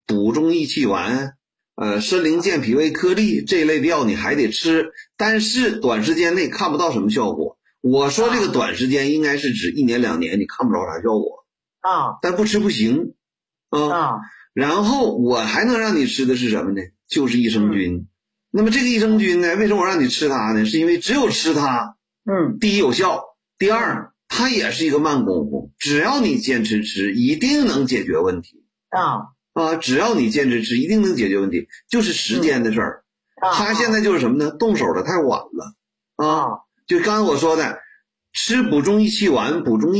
补中益气丸、参苓健脾胃颗粒这一类的药你还得吃，但是短时间内看不到什么效果。我说这个短时间应该是指1年2年，你看不着啥效果但不吃不行然后我还能让你吃的是什么呢？就是益生菌。那么这个益生菌呢，为什么我让你吃它呢？是因为只有吃它，第一有效，第二它也是一个慢功夫，只要你坚持吃，一定能解决问题只要你坚持吃，一定能解决问题，就是时间的事儿。他现在就是什么呢？动手的太晚了就刚才我说的，吃补中益气丸、补中益